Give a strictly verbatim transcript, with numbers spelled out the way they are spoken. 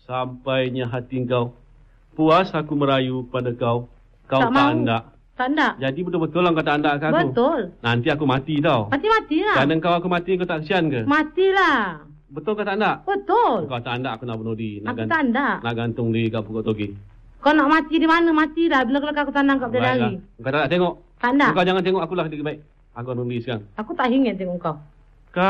Sampainya hati kau. Puas aku merayu pada kau. Kau tak, tak hendak. Tak hendak. Jadi betul-betul lah kau tak hendak ke aku? Betul. Nanti aku mati tau. Mati-matilah. Kerana kau aku mati, kau tak kesian ke? Matilah. Betul kau tak hendak? Betul. Kau tak hendak aku nak bunuh diri. Aku tak hendak. Nak gantung diri kat pokok toge. Kau nak mati di mana? Matilah. Bila kalau aku tandang kat bidadari. Kau tak nak tengok? Tak hendak. Kau jangan tengok akulah lebih baik. Aku bunuh diri sekarang. Aku tak ingin tengok kau.